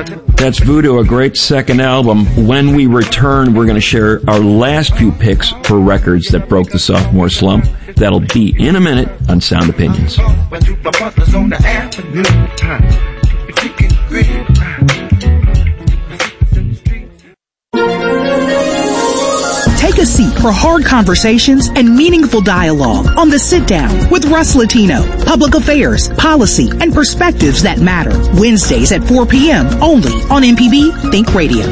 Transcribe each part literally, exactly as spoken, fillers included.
That's Voodoo, a great second album. When we return, we're going to share our last few picks for records that broke the sophomore slump. That'll be in a minute on Sound Opinions. Take a seat for hard conversations and meaningful dialogue on The Sit Down with Russ Latino. Public affairs, policy, and perspectives that matter. Wednesdays at four p.m. only on M P B Think Radio.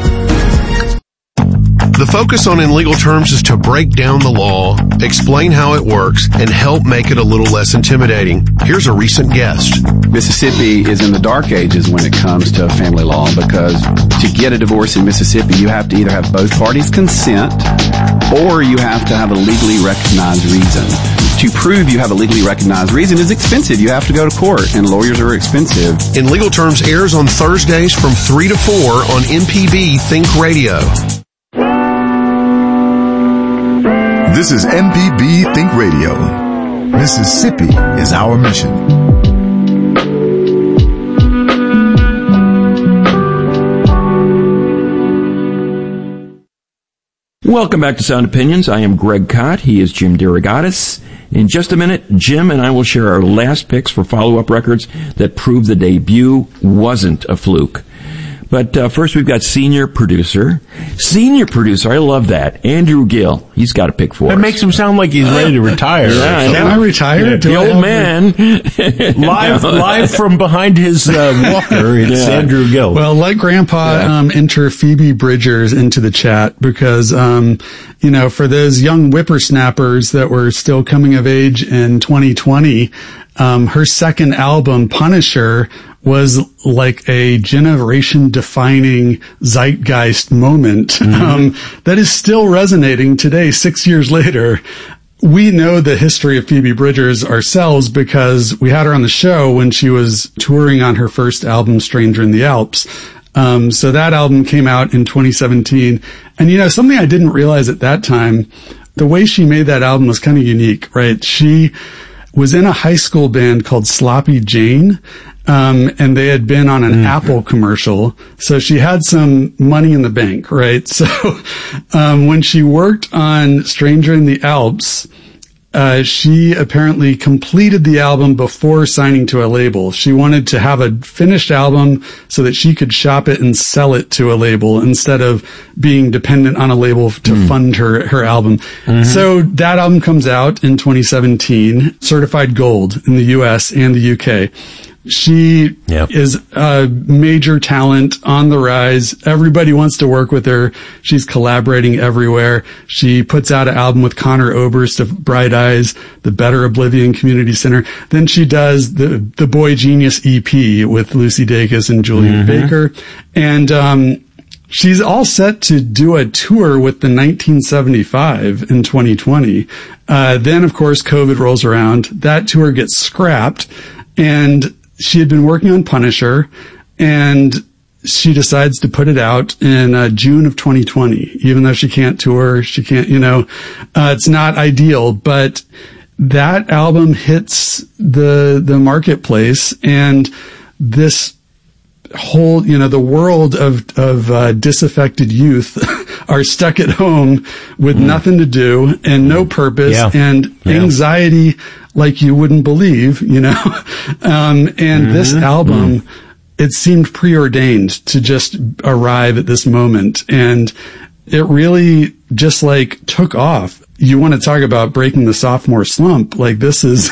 The focus on In Legal Terms is to break down the law, explain how it works, and help make it a little less intimidating. Here's a recent guest. Mississippi is in the dark ages when it comes to family law, because to get a divorce in Mississippi, you have to either have both parties consent or you have to have a legally recognized reason. To prove you have a legally recognized reason is expensive. You have to go to court, and lawyers are expensive. In Legal Terms airs on Thursdays from three to four on M P B Think Radio. This is M P B Think Radio. Mississippi is our mission. Welcome back to Sound Opinions. I am Greg Kot. He is Jim DeRogatis. In just a minute, Jim and I will share our last picks for follow-up records that prove the debut wasn't a fluke. But uh, first, we've got senior producer. Senior producer, I love that. Andrew Gill. He's got a pick for that us. That makes him sound like he's ready to retire. Yeah, Can I retire? Yeah, the old man. live live from behind his uh, walker, it's yeah. Andrew Gill. Well, let Grandpa yeah. um, enter Phoebe Bridgers into the chat, because, um, you know, for those young whippersnappers that were still coming of age in twenty twenty, um, her second album, Punisher, was like a generation-defining zeitgeist moment mm-hmm. um, that is still resonating today, six years later. We know the history of Phoebe Bridgers ourselves because we had her on the show when she was touring on her first album, Stranger in the Alps. Um, so that album came out in twenty seventeen. And, you know, something I didn't realize at that time, the way she made that album was kind of unique, right? She was in a high school band called Sloppy Jane. Um, and they had been on an mm. Apple commercial. So she had some money in the bank, right? So, um, when she worked on Stranger in the Alps, uh, she apparently completed the album before signing to a label. She wanted to have a finished album so that she could shop it and sell it to a label instead of being dependent on a label to mm. fund her, her album. Mm-hmm. So that album comes out in twenty seventeen, certified gold in the U S and the U K. She yep. is a major talent on the rise. Everybody wants to work with her. She's collaborating everywhere. She puts out an album with Conor Oberst of Bright Eyes, the Better Oblivion Community Center. Then she does the the Boy Genius E P with Lucy Dacus and Julian mm-hmm. Baker. And um she's all set to do a tour with the nineteen seventy-five in twenty twenty. Uh then, of course, COVID rolls around. That tour gets scrapped, and she had been working on Punisher, and she decides to put it out in uh, June of twenty twenty, even though she can't tour, she can't, you know, uh, it's not ideal, but that album hits the, the marketplace, and this whole, you know, the world of, of, uh, disaffected youth are stuck at home with mm. nothing to do and no purpose yeah. and yeah. anxiety like you wouldn't believe, you know. um, and mm-hmm. this album, mm. it seemed preordained to just arrive at this moment. And it really just like took off. You want to talk about breaking the sophomore slump. Like, this is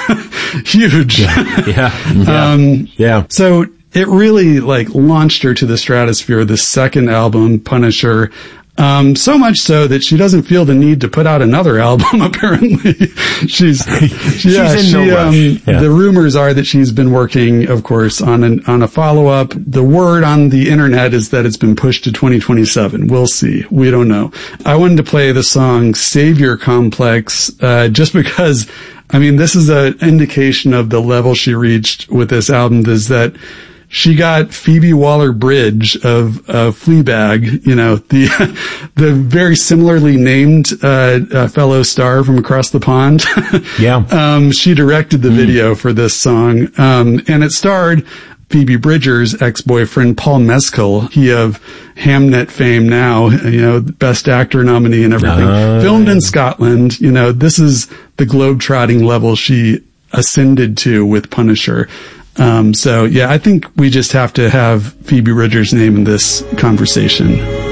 huge. Yeah. Yeah. yeah. um, yeah. So it really like launched her to the stratosphere, this second album, Punisher. Um, so much so that she doesn't feel the need to put out another album, apparently. she's, yeah, she's in she, no rush. Um, yeah. The rumors are that she's been working, of course, on an, on a follow-up. The word on the internet is that it's been pushed to twenty twenty-seven. We'll see. We don't know. I wanted to play the song Savior Complex, uh, just because, I mean, this is an indication of the level she reached with this album, is that she got Phoebe Waller-Bridge of uh, Fleabag, you know, the the very similarly named uh, uh, fellow star from across the pond. Yeah. um, she directed the mm. video for this song, um, and it starred Phoebe Bridgers' ex-boyfriend, Paul Mescal, he of Hamnet fame now, you know, best actor nominee and everything, uh, filmed in Scotland. You know, this is the globe-trotting level she ascended to with Punisher. Um, so yeah, I think we just have to have Phoebe Bridgers' name in this conversation.